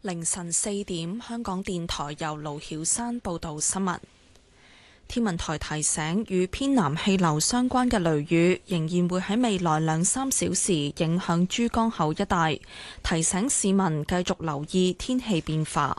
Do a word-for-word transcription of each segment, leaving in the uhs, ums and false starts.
凌晨四點，香港電台由盧曉山報道新聞。天文台提醒，與偏南氣流相關嘅雷雨仍然會喺未來兩三小時影響珠江口一帶，提醒市民繼續留意天氣變化。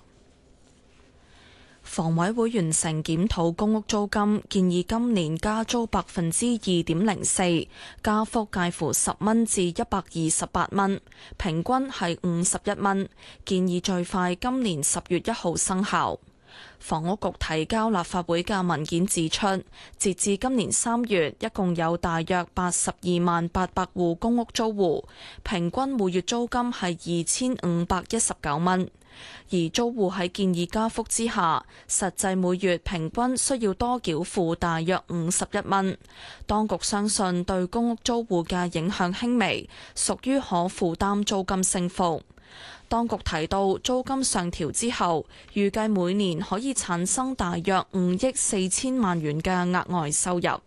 房委會完成檢討公屋租金，建議今年加租百分之二點零四，加幅介乎十蚊至一百二十八蚊，平均係五十一蚊。建議最快今年十月一號生效。房屋局提交立法會嘅文件指出，截至今年三月，一共有大約八十二萬八百戶公屋租戶，平均每月租金係二千五百一十九蚊。而租戶喺建議加幅之下，實際每月平均需要多繳付大約五十一蚊。當局相信對公屋租戶嘅影響輕微，屬於可負擔租金升幅。當局提到，租金上調之後，預計每年可以產生大約五億四千萬元嘅額外收入。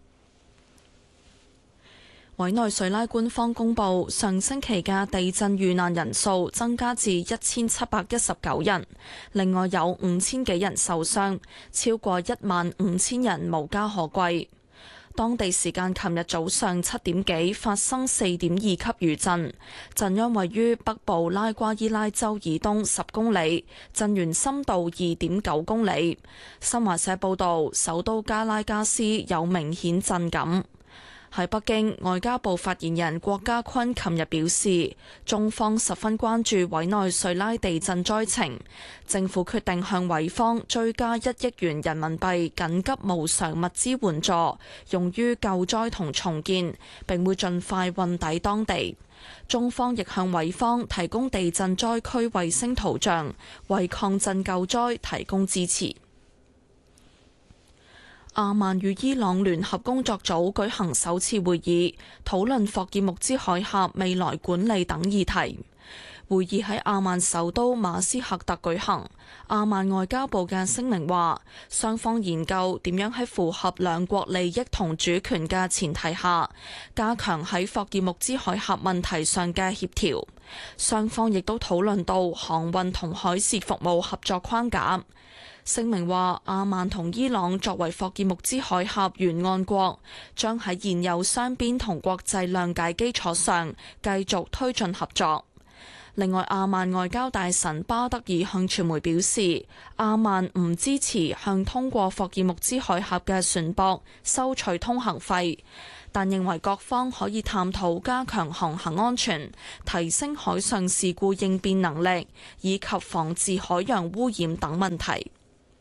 委內瑞拉官方公布，上星期嘅地震遇難人數增加至一千七百一十九人，另外有五千幾人受傷，超過一萬五千人無家可歸。當地時間琴日早上七點幾發生四點二級餘震，震央位於北部拉瓜伊拉州以東十公里，震源深度二點九公里。新華社報道，首都加拉加斯有明顯震感。喺北京，外交部發言人郭家坤琴日表示，中方十分關注委內瑞拉地震災情，政府決定向委方追加一億元人民幣緊急無償物資援助，用於救災同重建，並會盡快運抵當地。中方亦向委方提供地震災區衛星圖像，為抗震救災提供支持。阿曼與伊朗聯合工作組舉行首次會議，討論霍爾木茲海峽未來管理等議題。會議喺阿曼首都馬斯喀特舉行。阿曼外交部嘅聲明話，雙方研究點樣喺符合兩國利益同主權嘅前提下，加強喺霍爾木茲海峽問題上嘅協調。雙方亦都討論到航運同海事服務合作框架。聲明話，阿曼同伊朗作為霍爾木茲海峽沿岸國，將喺現有雙邊同國際諒解基礎上繼續推進合作。另外，阿曼外交大臣巴德爾向傳媒表示，阿曼唔支持向通過霍爾木茲海峽嘅船舶收取通行費，但認為各方可以探討加強航行安全、提升海上事故應變能力以及防治海洋污染等問題。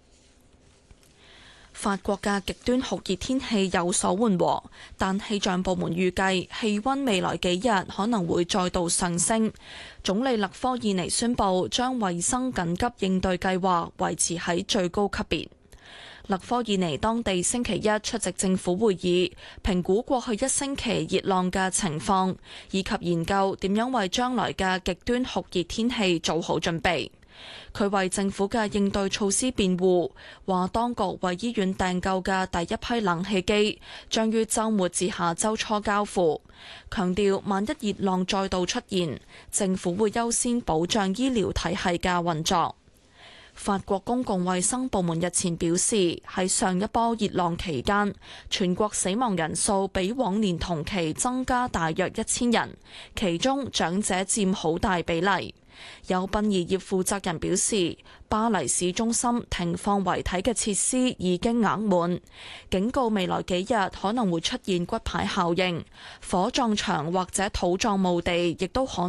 法國嘅極端酷熱天氣有所緩和，但氣象部門預計氣溫未來幾日可能會再度上升。總理勒科爾尼宣布將衛生緊急應對計劃維持喺最高級別。勒科爾尼當地星期一出席政府會議，評估過去一星期熱浪嘅情況，以及研究點樣為將來嘅極端酷熱天氣做好準備。佢為政府嘅應對措施辯護，話當局為醫院訂購嘅第一批冷氣機將於週末至下週初交付，強調萬一熱浪再度出現，政府會優先保障醫療體系嘅運作。法國公共衛生部門日前表示，喺上一波熱浪期間，全國死亡人數比往年同期增加大約一千人，其中長者佔好大比例。有殯儀業負責人表示，巴黎市中心停放遺體嘅設施已經額滿，警告未來幾日可能會出現骨牌效應，火葬場或者土葬墓地亦都可能